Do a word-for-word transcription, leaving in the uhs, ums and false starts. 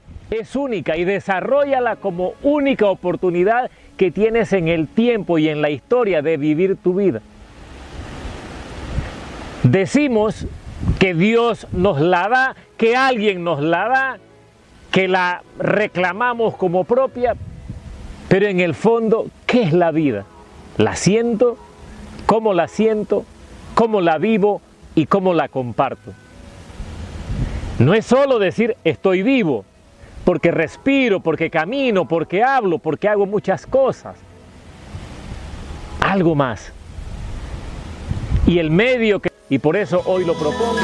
es única y desarróllala como única oportunidad que tienes en el tiempo y en la historia de vivir tu vida. Decimos que Dios nos la da, que alguien nos la da, que la reclamamos como propia, pero en el fondo, ¿qué es la vida? ¿La siento? ¿Cómo la siento? ¿Cómo la vivo? ¿Y cómo la comparto? No es solo decir estoy vivo, porque respiro, porque camino, porque hablo, porque hago muchas cosas. Algo más. Y el medio que... Y por eso hoy lo propongo.